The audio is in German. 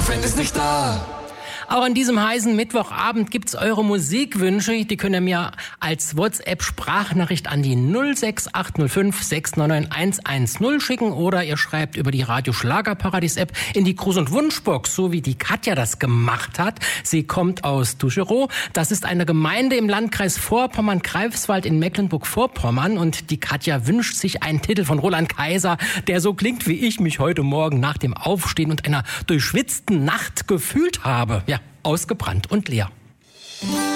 Girlfriend ist nicht da. Auch an diesem heißen Mittwochabend gibt's eure Musikwünsche. Die könnt ihr mir als WhatsApp-Sprachnachricht an die 06805 699 110 schicken oder ihr schreibt über die Radio Schlagerparadies-App in die Gruß- und Wunschbox, so wie die Katja das gemacht hat. Sie kommt aus Duscherow. Das ist eine Gemeinde im Landkreis Vorpommern-Greifswald in Mecklenburg-Vorpommern und die Katja wünscht sich einen Titel von Roland Kaiser, der so klingt, wie ich mich heute Morgen nach dem Aufstehen und einer durchschwitzten Nacht gefühlt habe. Ja, ausgebrannt und leer.